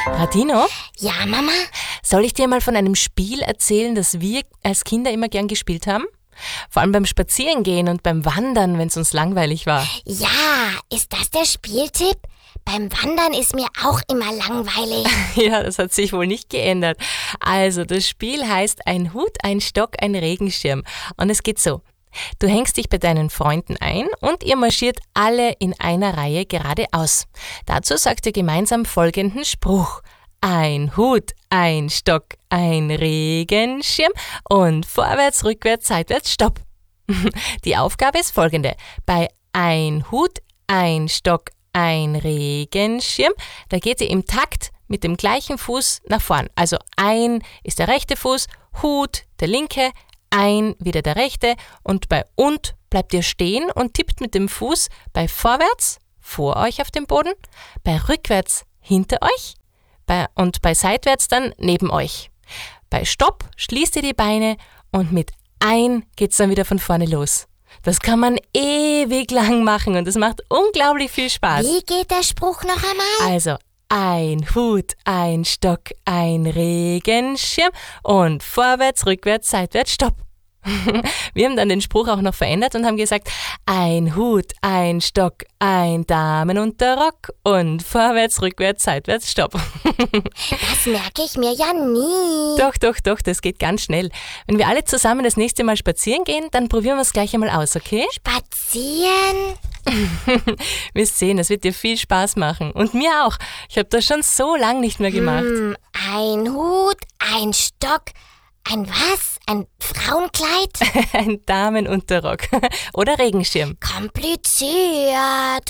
Radino, Ja, Mama? soll ich dir mal von einem Spiel erzählen, das wir als Kinder immer gern gespielt haben? Vor allem beim Spazierengehen und beim Wandern, wenn es uns langweilig war. Ja, ist das der Spieltipp? Beim Wandern ist mir auch immer langweilig. Ja, das hat sich wohl nicht geändert. Also, das Spiel heißt ein Hut, ein Stock, ein Regenschirm. Und es geht so. Du hängst dich bei deinen Freunden ein und ihr marschiert alle in einer Reihe geradeaus. Dazu sagt ihr gemeinsam folgenden Spruch. Ein Hut, ein Stock, ein Regenschirm und vorwärts, rückwärts, seitwärts, stopp. Die Aufgabe ist folgende. Bei ein Hut, ein Stock, ein Regenschirm, da geht ihr im Takt mit dem gleichen Fuß nach vorn. Also ein ist der rechte Fuß, Hut der linke, ein wieder der rechte und bei und bleibt ihr stehen und tippt mit dem Fuß bei vorwärts vor euch auf dem Boden, bei rückwärts hinter euch und bei seitwärts dann neben euch. Bei Stopp schließt ihr die Beine und mit ein geht's dann wieder von vorne los. Das kann man ewig lang machen und es macht unglaublich viel Spaß. Wie geht der Spruch noch einmal? Also ein Hut, ein Stock, ein Regenschirm und vorwärts, rückwärts, seitwärts, stopp. Wir haben dann den Spruch auch noch verändert und haben gesagt, ein Hut, ein Stock, ein Damenunterrock und vorwärts, rückwärts, seitwärts, stopp. Das merke ich mir ja nie. Doch, das geht ganz schnell. Wenn wir alle zusammen das nächste Mal spazieren gehen, dann probieren wir es gleich einmal aus, okay? Spazieren? Wir sehen, es wird dir viel Spaß machen. Und mir auch. Ich habe das schon so lang nicht mehr gemacht. Ein Hut, ein Stock, ein was? Ein Frauenkleid? Ein Damenunterrock oder Regenschirm. Kompliziert.